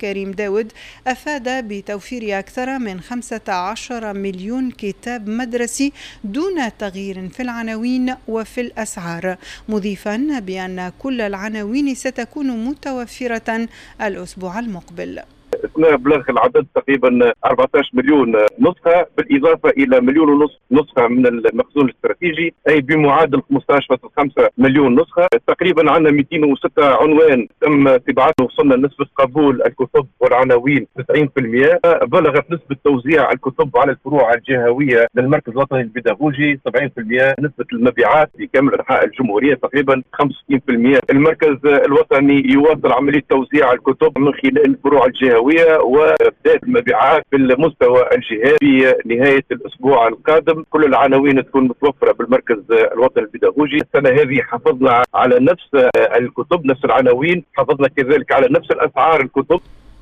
كريم داود أفاد بتوفير أكثر من 15 مليون كتاب مدرسي دون تغيير في العناوين وفي الأسعار، مضيفا بأن كل العناوين ستكون متوفرة الأسبوع المقبل. بلغ العدد تقريبا 14 مليون نسخة، بالإضافة إلى 1.5 مليون نسخة من المخزون الاستراتيجي، أي بمعادل 15.5 مليون نسخة. تقريبا عندنا 206 عنوان تم طباعته، وصلنا لنسبة قبول الكتب والعناوين 90%. بلغت نسبة توزيع الكتب على الفروع الجهوية للمركز الوطني البيداغوجي 70%. نسبة المبيعات في كامل أنحاء الجمهورية تقريبا 65%. المركز الوطني يواصل عملية توزيع الكتب من خلال الفروع الجهوية، وبداية المبيعات في المستوى الجهوي في نهاية الأسبوع القادم. كل العناوين تكون متوفرة بالمركز الوطني البيداغوجي. السنة هذه حافظنا على نفس الكتب، نفس العناوين، حافظنا كذلك على نفس الأسعار الكتب.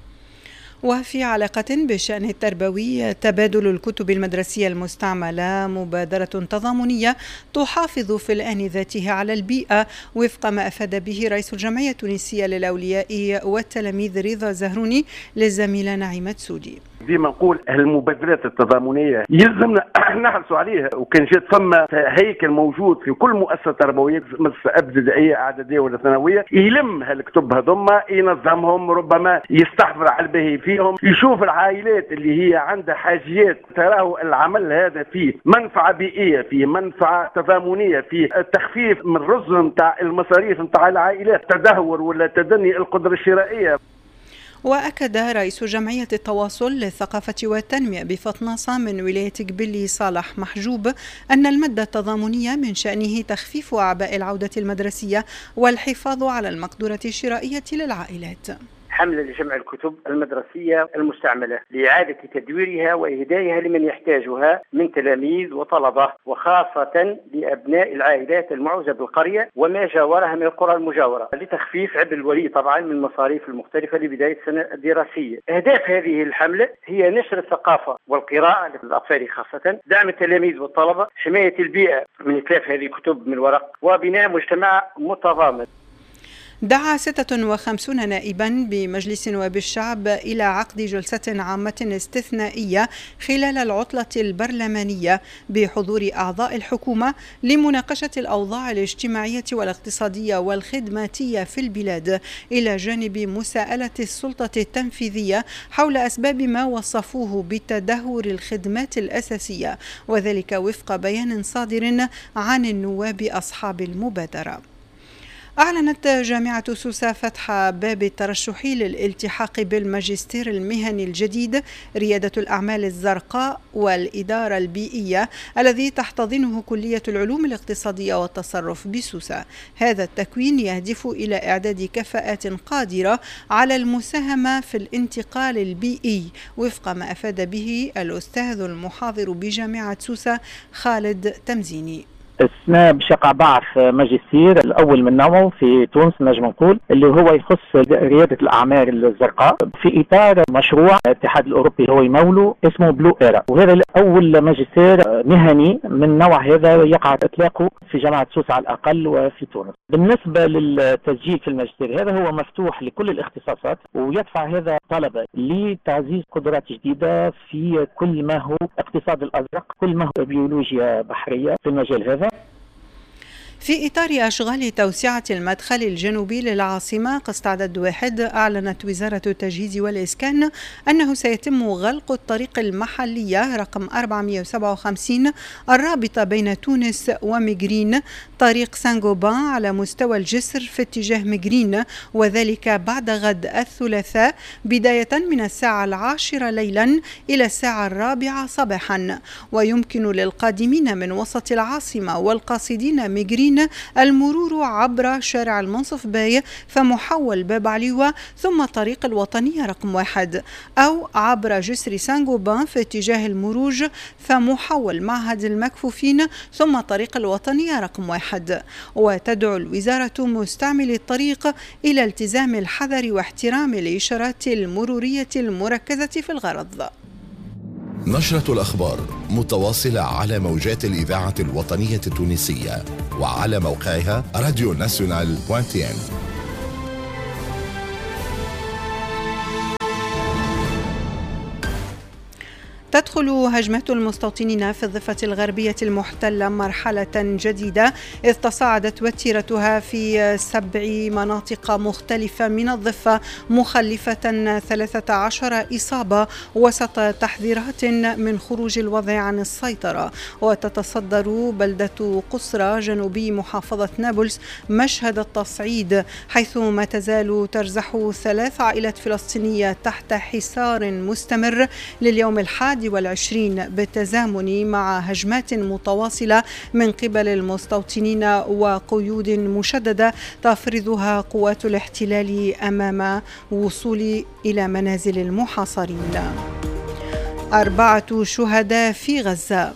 وفي علاقة بالشأن التربوي، تبادل الكتب المدرسية المستعملة مبادرة تضامنية تحافظ في الآن ذاته على البيئة، وفق ما أفاد به رئيس الجمعية التونسية للأولياء والتلاميذ رضا زهروني للزميلة نعيمة سودي. ديما نقول المبادرات التضامنية يلزمنا نحرصوا عليها، وكان جات ثم هيكل موجود في كل مؤسسة تربوية مؤسسة ابتدائية اعدادية ولا ثانوية، يلم هالكتب هذوما، ينظمهم، ربما يستحضر على الباهي فيهم، يشوف العائلات اللي هي عندها حاجيات تراه العمل هذا فيه منفعة بيئية، فيه منفعة تضامنية، فيه التخفيف من الرز نتاع المصاريف نتاع العائلات، تدهور ولا تدني القدرة الشرائية. وأكد رئيس جمعية التواصل للثقافة والتنمية بفطناصة من ولاية قبلي صالح محجوب أن المادة التضامنية من شأنه تخفيف أعباء العودة المدرسية والحفاظ على المقدرة الشرائية للعائلات. حملة لجمع الكتب المدرسية المستعملة لإعادة تدويرها وإهدائها لمن يحتاجها من تلاميذ وطلبة، وخاصة لأبناء العائلات المعوزة بالقرية وما جاورها من القرى المجاورة، لتخفيف عبء الولي طبعا من المصاريف المختلفة لبداية السنة الدراسية. أهداف هذه الحملة هي نشر الثقافة والقراءة للأطفال خاصة، دعم التلاميذ والطلبة، حماية البيئة من إتلاف هذه الكتب من الورق، وبناء مجتمع متضامن. دعا 56 نائبا بمجلس نواب الشعب إلى عقد جلسة عامة استثنائية خلال العطلة البرلمانية بحضور أعضاء الحكومة لمناقشة الأوضاع الاجتماعية والاقتصادية والخدماتية في البلاد، إلى جانب مساءلة السلطة التنفيذية حول أسباب ما وصفوه بتدهور الخدمات الأساسية، وذلك وفق بيان صادر عن النواب أصحاب المبادرة. أعلنت جامعة سوسة فتح باب الترشح للالتحاق بالماجستير المهني الجديد ريادة الأعمال الزرقاء والإدارة البيئية الذي تحتضنه كلية العلوم الاقتصادية والتصرف بسوسة. هذا التكوين يهدف إلى إعداد كفاءات قادرة على المساهمة في الانتقال البيئي، وفق ما أفاد به الأستاذ المحاضر بجامعة سوسة خالد تمزيني. السنة باش يقع بعث ماجستير الأول من نوعه في تونس نجم نقول، اللي هو يخص ريادة الأعمال الزرقاء في إطار مشروع الاتحاد الأوروبي هو يموله اسمه بلو إيرا، وهذا الأول ماجستير مهني من نوع هذا يقع إطلاقه في جامعة سوسة على الأقل وفي تونس. بالنسبة للتسجيل في الماجستير هذا هو مفتوح لكل الاختصاصات، ويدفع هذا طلبة لتعزيز قدرات جديدة في كل ما هو اقتصاد الأزرق، كل ما هو بيولوجيا بحرية في المجال هذا. في إطار أشغال توسعة المدخل الجنوبي للعاصمة قسط عدد 1، أعلنت وزارة التجهيز والإسكان أنه سيتم غلق الطريق المحلية رقم 457 الرابطة بين تونس ومجرين، طريق سانغوبان على مستوى الجسر في اتجاه مجرين، وذلك بعد غد الثلاثاء بداية من الساعة 10 ليلا إلى الساعة 4 صباحا. ويمكن للقادمين من وسط العاصمة والقاصدين مجرين المرور عبر شارع المنصف باي فمحول باب عليوة ثم طريق الوطنية رقم 1، أو عبر جسر سانغوبان في اتجاه المروج فمحول معهد المكفوفين ثم طريق الوطنية رقم 1. وتدعو الوزارة مستعملي الطريق إلى التزام الحذر واحترام الإشارات المرورية المركزة في الغرض. نشرة الأخبار متواصلة على موجات الإذاعة الوطنية التونسية وعلى موقعها radionational.tn. تدخل هجمات المستوطنين في الضفة الغربية المحتلة مرحلة جديدة، إذ تصاعدت وتيرتها في 7 مناطق مختلفة من الضفة، مخلفة 13 إصابة وسط تحذيرات من خروج الوضع عن السيطرة. وتتصدر بلدة قصرى جنوبي محافظة نابلس مشهد التصعيد، حيث ما تزال ترزح 3 عائلات فلسطينية تحت حصار مستمر لليوم 21 بالتزامن مع هجمات متواصلة من قبل المستوطنين وقيود مشددة تفرضها قوات الاحتلال أمام وصول إلى منازل المحاصرين. 4 شهداء في غزة.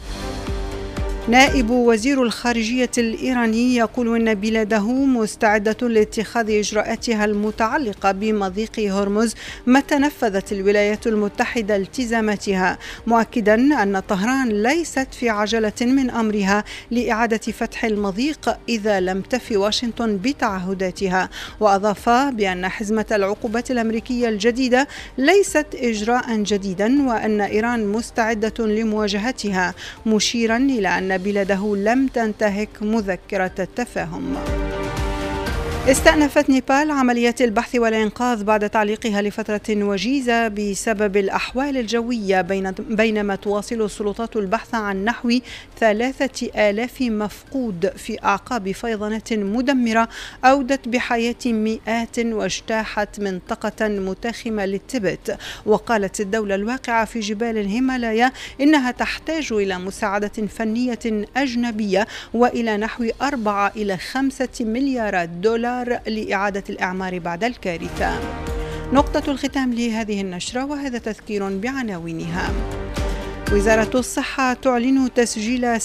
نائب وزير الخارجية الإيراني يقول إن بلاده مستعدة لاتخاذ إجراءاتها المتعلقة بمضيق هرمز متى نفذت الولايات المتحدة التزاماتها، مؤكدا أن طهران ليست في عجلة من أمرها لإعادة فتح المضيق إذا لم تف واشنطن بتعهداتها. وأضاف بأن حزمة العقوبات الأمريكية الجديدة ليست إجراء جديدا، وأن إيران مستعدة لمواجهتها، مشيرا إلى أن بلاده لم تنتهك مذكرة التفاهم. استأنفت نيبال عمليات البحث والإنقاذ بعد تعليقها لفترة وجيزة بسبب الأحوال الجوية، بينما تواصل السلطات البحث عن نحو 3000 مفقود في أعقاب فيضانات مدمرة أودت بحياة مئات واجتاحت منطقة متاخمة للتبت. وقالت الدولة الواقعة في جبال الهيمالايا إنها تحتاج إلى مساعدة فنية أجنبية وإلى نحو 4 إلى 5 مليارات دولار لإعادة الأعمار بعد الكارثة. نقطة الختام لهذه النشرة، وهذا تذكير بعناوينها. وزارة الصحة تعلن تسجيل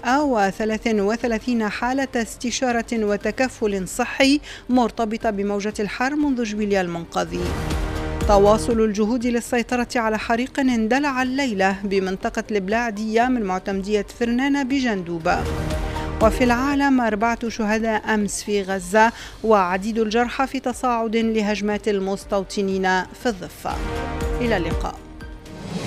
633 حالة استشارة وتكفل صحي مرتبطة بموجة الحر منذ جويليا المنقذي. تواصل الجهود للسيطرة على حريق اندلع الليلة بمنطقة البلاعدية من معتمدية فرنانة بجندوبة. وفي العالم 4 شهداء أمس في غزة وعديد الجرحى في تصاعد لهجمات المستوطنين في الضفة. إلى اللقاء.